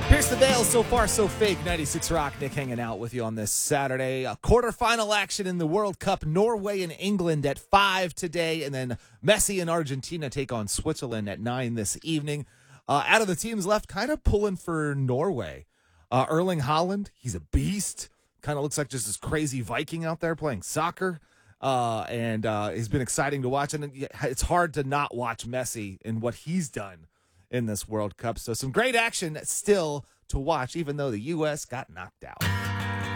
Pierce the Veil, So Far So Fake, 96 Rock. Nick hanging out with you on this Saturday. Quarterfinal action in the World Cup. Norway and England at 5 today, and then Messi and Argentina take on Switzerland at 9 this evening. Out of the teams left, kind of pulling for Norway. Erling Haaland, he's a beast. Kind of looks like just this crazy Viking out there playing soccer. And he's been exciting to watch. And it's hard to not watch Messi and what he's done in this World Cup. So some great action still to watch, even though the U.S. got knocked out.